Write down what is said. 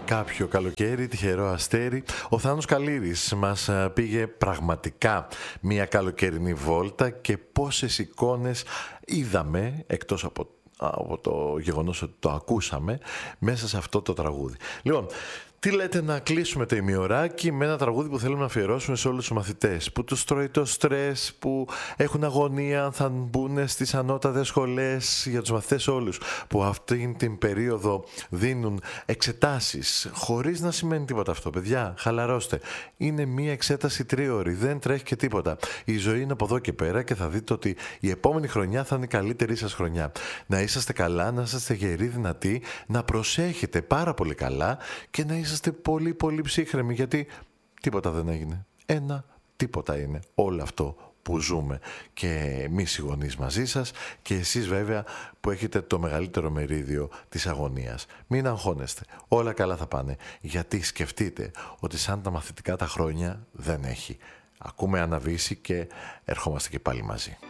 κάποιο καλοκαίρι, τυχερό αστέρι, ο Θάνος Καλήρης μας πήγε πραγματικά μια καλοκαιρινή βόλτα και πόσες εικόνες είδαμε, εκτός από το γεγονός ότι το ακούσαμε, μέσα σε αυτό το τραγούδι. Λοιπόν, τι λέτε να κλείσουμε το ημιωράκι με ένα τραγούδι που θέλουμε να αφιερώσουμε σε όλους τους μαθητές που τους τρώει το στρες, που έχουν αγωνία, θα μπουν στις ανώτατες σχολές, για τους μαθητές όλους που αυτή την περίοδο δίνουν εξετάσεις χωρίς να σημαίνει τίποτα αυτό. Παιδιά, χαλαρώστε. Είναι μία εξέταση 3ωρη, δεν τρέχει και τίποτα. Η ζωή είναι από εδώ και πέρα και θα δείτε ότι η επόμενη χρονιά θα είναι η καλύτερη σας χρονιά. Να είσαστε καλά, να είσαστε γεροί, δυνατοί, να προσέχετε πάρα πολύ καλά και να είσαστε πολύ πολύ ψύχρεμοι, γιατί τίποτα δεν έγινε. Τίποτα είναι όλο αυτό που ζούμε και εμείς οι γονείς μαζί σας και εσείς βέβαια που έχετε το μεγαλύτερο μερίδιο της αγωνίας. Μην αγχώνεστε, όλα καλά θα πάνε, γιατί σκεφτείτε ότι σαν τα μαθητικά τα χρόνια δεν έχει. Ακούμε Αναβίση και ερχόμαστε και πάλι μαζί.